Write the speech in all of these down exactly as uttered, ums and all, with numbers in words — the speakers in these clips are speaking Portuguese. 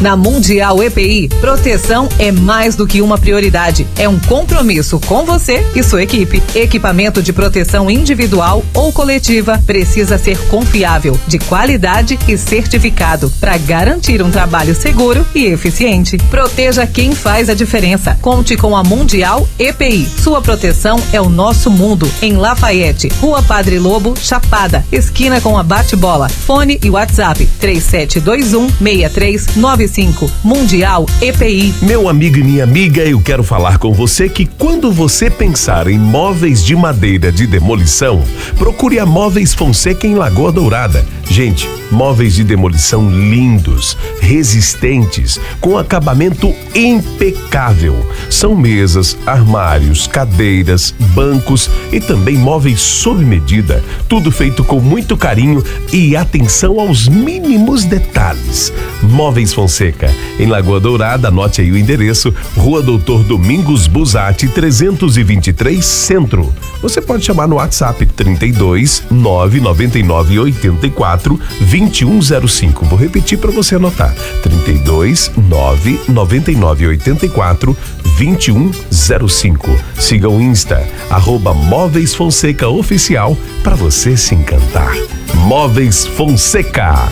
Na Mundial E P I, proteção é mais do que uma prioridade. É um compromisso com você e sua equipe. Equipamento de proteção individual ou coletiva precisa ser confiável, de qualidade e certificado para garantir um trabalho seguro e eficiente. Proteja quem faz a diferença. Conte com a Mundial E P I. Sua proteção é o nosso mundo. Em Lafayette, Rua Padre Lobo, Chapada, esquina com a Bate-Bola. Fone e WhatsApp três sete dois um, seis três nove cinco. Mundial E P I. Meu amigo e minha amiga, eu quero falar com você que quando você pensar em móveis de madeira de demolição, procure a Móveis Fonseca em Lagoa Dourada. Gente, móveis de demolição lindos, resistentes, com acabamento impecável. São mesas, armários, cadeiras, bancos e também móveis sob medida. Tudo feito com muito carinho e atenção aos mínimos detalhes. Móveis Fonseca, em Lagoa Dourada, anote aí o endereço, Rua Doutor Domingos Busatti, trezentos e vinte e três, Centro. Você pode chamar no WhatsApp trinta e dois, nove nove nove, oito quatro, dois um zero cinco. Vou repetir para você anotar. trinta e dois, nove nove nove, oito quatro, dois um zero cinco. Siga o Insta, arroba Móveis Fonseca Oficial, para você se encantar. Móveis Fonseca.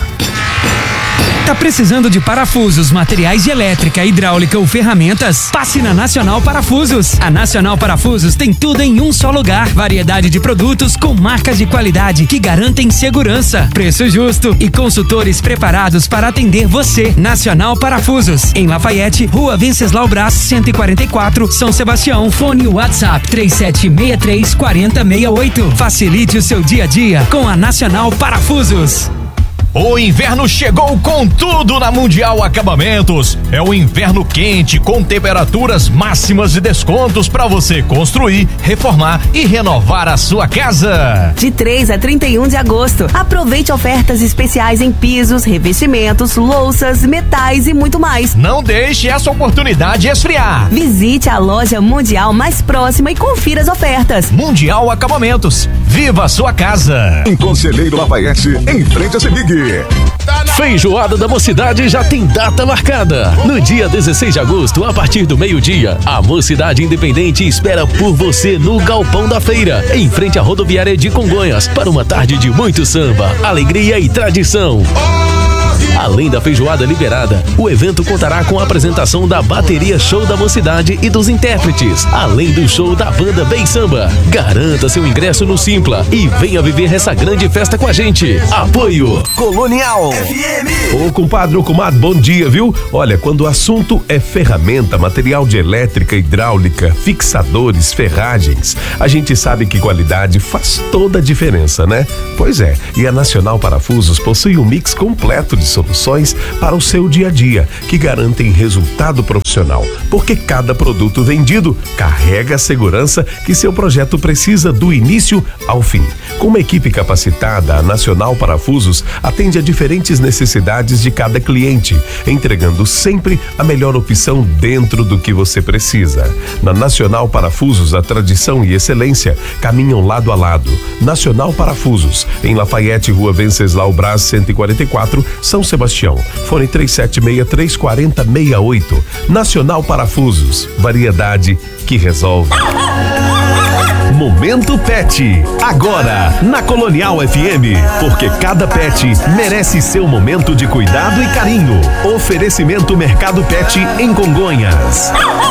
Tá precisando de parafusos, materiais de elétrica, hidráulica ou ferramentas? Passe na Nacional Parafusos. A Nacional Parafusos tem tudo em um só lugar. Variedade de produtos com marcas de qualidade que garantem segurança, preço justo e consultores preparados para atender você. Nacional Parafusos, em Lafayette, Rua Venceslau Braz, cento e quarenta e quatro, São Sebastião. Fone WhatsApp três sete seis três, quatro zero seis oito. Facilite o seu dia a dia com a Nacional Parafusos. O inverno chegou com tudo na Mundial Acabamentos. É o inverno quente com temperaturas máximas de descontos para você construir, reformar e renovar a sua casa. De três a trinta e um de agosto, aproveite ofertas especiais em pisos, revestimentos, louças, metais e muito mais. Não deixe essa oportunidade esfriar. Visite a loja Mundial mais próxima e confira as ofertas. Mundial Acabamentos. Viva a sua casa. Em Conselheiro Lafayette, em frente a Semig. Feijoada da Mocidade já tem data marcada. No dia dezesseis de agosto, a partir do meio-dia, a Mocidade Independente espera por você no Galpão da Feira, em frente à rodoviária de Congonhas, para uma tarde de muito samba, alegria e tradição. Além da feijoada liberada, o evento contará com a apresentação da bateria Show da Mocidade e dos intérpretes, além do show da banda Bem Samba. Garanta seu ingresso no Simpla e venha viver essa grande festa com a gente. Apoio Colonial F M. Ô compadre, ô comadre, bom dia, viu? Olha, quando o assunto é ferramenta, material de elétrica, hidráulica, fixadores, ferragens, a gente sabe que qualidade faz toda a diferença, né? Pois é, e a Nacional Parafusos possui um mix completo de soluções para o seu dia a dia, que garantem resultado profissional, porque cada produto vendido carrega a segurança que seu projeto precisa do início ao fim. Com uma equipe capacitada, a Nacional Parafusos atende a diferentes necessidades de cada cliente, entregando sempre a melhor opção dentro do que você precisa. Na Nacional Parafusos, a tradição e excelência caminham lado a lado. Nacional Parafusos, em Lafayette, Rua Venceslau Braz, cento e quarenta e quatro, São Sebastião. Fone três sete seis três, quatro zero seis oito. Nacional Parafusos, variedade que resolve. Momento Pet, agora na Colonial F M, porque cada pet merece seu momento de cuidado e carinho. Oferecimento Mercado Pet em Congonhas.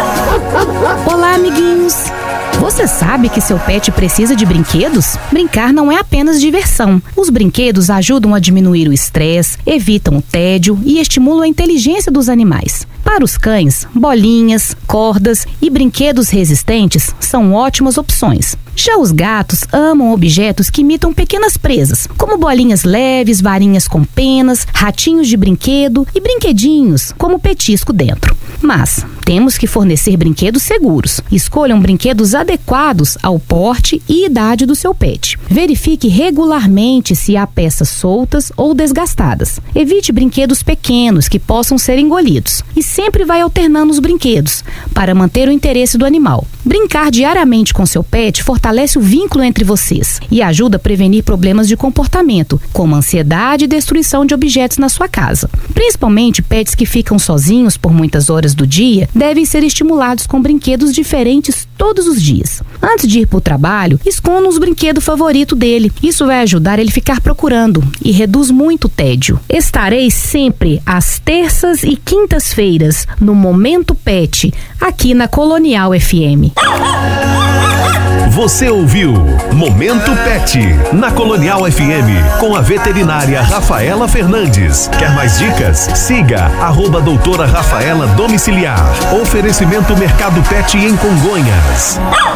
Olá, amiguinhos. Você sabe que seu pet precisa de brinquedos? Brincar não é apenas diversão. Os brinquedos ajudam a diminuir o estresse, evitam o tédio e estimulam a inteligência dos animais. Para os cães, bolinhas, cordas e brinquedos resistentes são ótimas opções. Já os gatos amam objetos que imitam pequenas presas, como bolinhas leves, varinhas com penas, ratinhos de brinquedo e brinquedinhos, como petisco dentro. Mas temos que fornecer brinquedos seguros. Escolham brinquedos adequados ao porte e idade do seu pet. Verifique regularmente se há peças soltas ou desgastadas. Evite brinquedos pequenos que possam ser engolidos. E sempre vai alternando os brinquedos para manter o interesse do animal. Brincar diariamente com seu pet fortalece o vínculo entre vocês e ajuda a prevenir problemas de comportamento, como ansiedade e destruição de objetos na sua casa. Principalmente pets que ficam sozinhos por muitas horas do dia devem ser estimulados com brinquedos diferentes todos os dias. Antes de ir para o trabalho, esconda os brinquedos favoritos dele. Isso vai ajudar ele a ficar procurando e reduz muito o tédio. Estarei sempre às terças e quintas-feiras no Momento Pet, aqui na Colonial F M. Você ouviu Momento Pet na Colonial F M com a veterinária Rafaela Fernandes. Quer mais dicas? Siga arroba doutora Rafaela Domiciliar. Oferecimento Mercado Pet em Congonhas.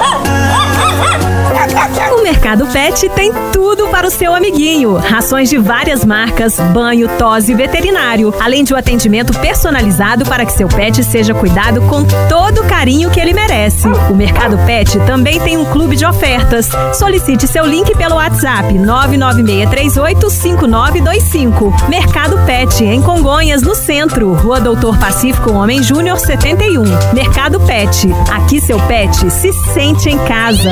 O Mercado Pet tem tudo para o seu amiguinho. Rações de várias marcas, banho, tosse e veterinário. Além de um atendimento personalizado para que seu pet seja cuidado com todo o carinho que ele merece. O Mercado Pet também tem um clube de ofertas. Solicite seu link pelo WhatsApp nove nove seis três oito cinco nove dois cinco. Mercado Pet, em Congonhas, no centro. Rua Doutor Pacífico Homem Júnior setenta e um. Mercado Pet. Aqui seu pet se sente em casa.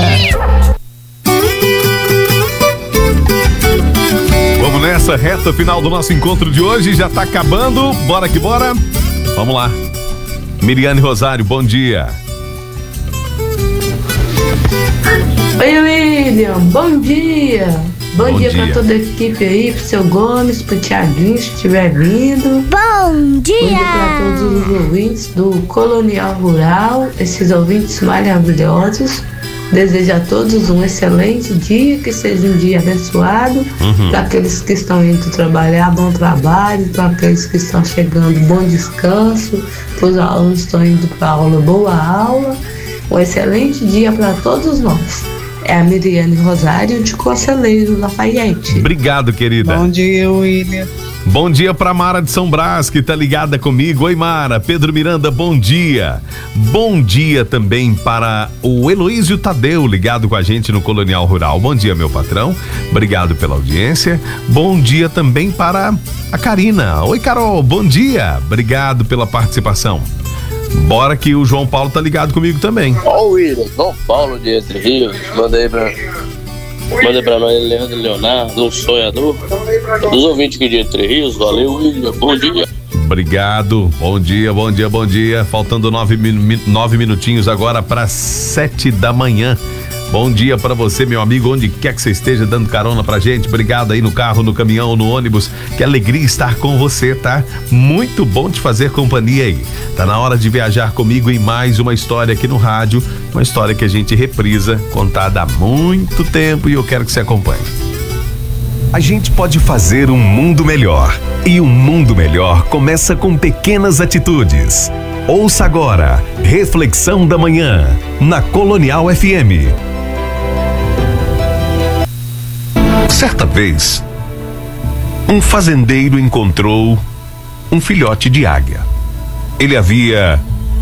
Vamos nessa reta final do nosso encontro de hoje, já tá acabando, bora que bora. Vamos lá. Miriane Rosário, bom dia. Oi, William, bom dia. Bom, bom dia, dia. para toda a equipe aí, pro seu Gomes, pro Thiaguinho, se estiver vindo. Bom dia. Bom dia para todos os ouvintes do Colonial Rural, esses ouvintes maravilhosos. Desejo a todos um excelente dia, que seja um dia abençoado. Uhum. Para aqueles que estão indo trabalhar, bom trabalho. Para aqueles que estão chegando, bom descanso. Para os alunos que estão indo para aula, boa aula. Um excelente dia para todos nós. É a Miriane Rosário, de Conselheiro Lafayette. Obrigado, querida. Bom dia, William. Bom dia pra Mara de São Brás, que tá ligada comigo. Oi, Mara. Pedro Miranda, bom dia. Bom dia também para o Heloísio Tadeu, ligado com a gente no Colonial Rural. Bom dia, meu patrão. Obrigado pela audiência. Bom dia também para a Karina. Oi, Carol. Bom dia. Obrigado pela participação. Bora que o João Paulo tá ligado comigo também. Ó, oh, William, João Paulo de Entre Rios. Manda aí pra... Manda pra nós, Leandro Leonardo, um sonhador. Os ouvintes aqui de Entre Rios, valeu, William, bom dia. Obrigado, bom dia, bom dia, bom dia. Faltando nove, min- nove minutinhos agora para sete da manhã. Bom dia para você, meu amigo, onde quer que você esteja dando carona pra gente. Obrigado aí no carro, no caminhão, no ônibus. Que alegria estar com você, tá? Muito bom te fazer companhia aí. Tá na hora de viajar comigo em mais uma história aqui no rádio. Uma história que a gente reprisa, contada há muito tempo, e eu quero que você acompanhe. A gente pode fazer um mundo melhor. E um mundo melhor começa com pequenas atitudes. Ouça agora, Reflexão da Manhã, na Colonial F M. Certa vez, um fazendeiro encontrou um filhote de águia. Ele havia